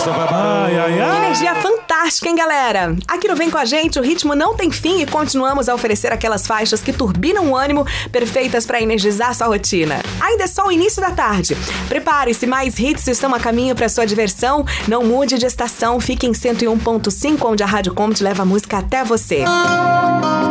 Ai, ai, ai. Energia fantástica, hein, galera? Aqui no Vem Com A Gente, o ritmo não tem fim e continuamos a oferecer aquelas faixas que turbinam o ânimo, perfeitas para energizar sua rotina. Ainda é só o início da tarde. Prepare-se, mais hits estão a caminho para sua diversão. Não mude de estação, fique em 101.5, onde a Rádio Com te leva a música até você.